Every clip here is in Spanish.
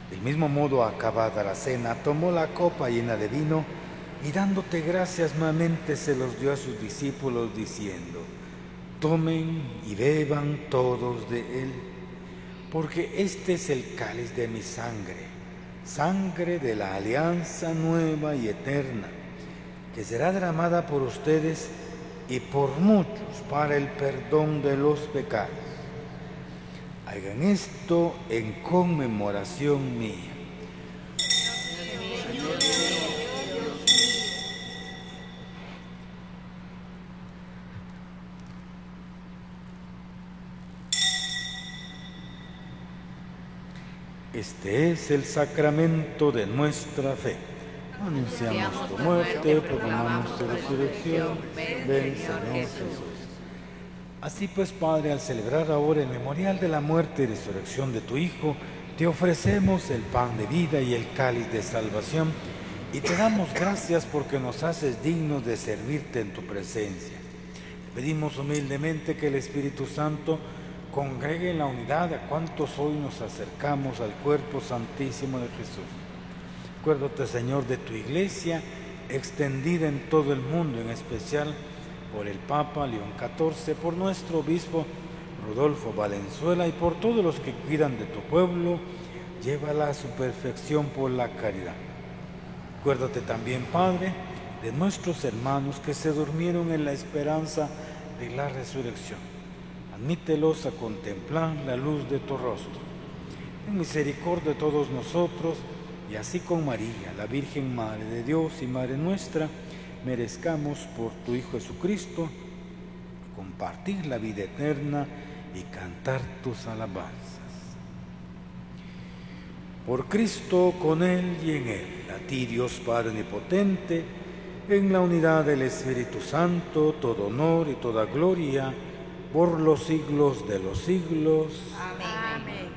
Del mismo modo, acabada la cena, tomó la copa llena de vino y dándote gracias nuevamente se los dio a sus discípulos diciendo: tomen y beban todos de él, porque este es el cáliz de mi sangre, sangre de la alianza nueva y eterna, que será derramada por ustedes y por muchos para el perdón de los pecados. Hagan esto en conmemoración mía. Este es el sacramento de nuestra fe. Anunciamos tu muerte, proclamamos tu resurrección. Ven, Señor Jesús. Así pues, Padre, al celebrar ahora el memorial de la muerte y resurrección de tu Hijo, te ofrecemos el pan de vida y el cáliz de salvación, y te damos gracias porque nos haces dignos de servirte en tu presencia. Te pedimos humildemente que el Espíritu Santo congregue en la unidad a cuantos hoy nos acercamos al cuerpo santísimo de Jesús. Acuérdate, Señor, de tu Iglesia extendida en todo el mundo, en especial por el Papa León XIV, por nuestro obispo Rodolfo Valenzuela y por todos los que cuidan de tu pueblo. Llévala a su perfección por la caridad. Acuérdate también, Padre, de nuestros hermanos que se durmieron en la esperanza de la resurrección. Admítelos a contemplar la luz de tu rostro. Ten misericordia de todos nosotros, y así con María, la Virgen Madre de Dios y Madre nuestra, merezcamos por tu Hijo Jesucristo compartir la vida eterna y cantar tus alabanzas. Por Cristo, con Él y en Él, a ti, Dios Padre Omnipotente, en la unidad del Espíritu Santo, todo honor y toda gloria, por los siglos de los siglos. Amén.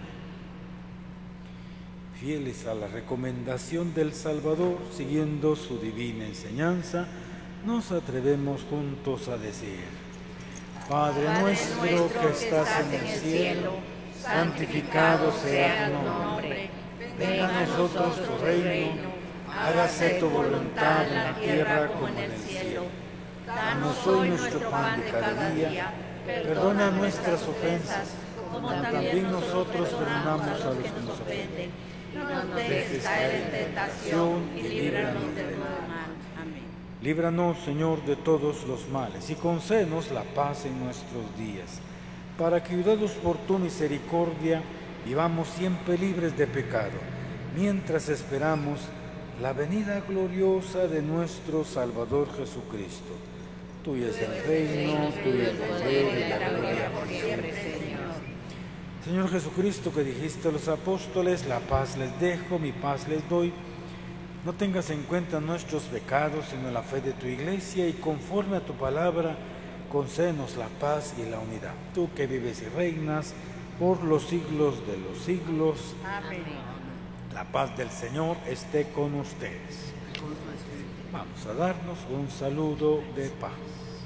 Fieles a la recomendación del Salvador, siguiendo su divina enseñanza, nos atrevemos juntos a decir: Padre nuestro que estás en el cielo, santificado sea tu nombre. Venga a nosotros tu reino, hágase tu voluntad en la tierra como en el cielo. Danos hoy nuestro pan de cada día, perdona nuestras ofensas, como también nosotros perdonamos a los que nos ofenden. No nos dejes caer en tentación y líbranos del mal. Amén. Líbranos, Señor, de todos los males y concédenos la paz en nuestros días, para que, ayudados por tu misericordia, vivamos siempre libres de pecado, mientras esperamos la venida gloriosa de nuestro Salvador Jesucristo. Tuyo es el reino, tuyo es el poder y la gloria por siempre, Señor. Señor Jesucristo, que dijiste a los apóstoles: la paz les dejo, mi paz les doy. No tengas en cuenta nuestros pecados, sino la fe de tu Iglesia, y conforme a tu palabra, concédenos la paz y la unidad. Tú que vives y reinas por los siglos de los siglos. Amén. La paz del Señor esté con ustedes. Vamos a darnos un saludo de paz.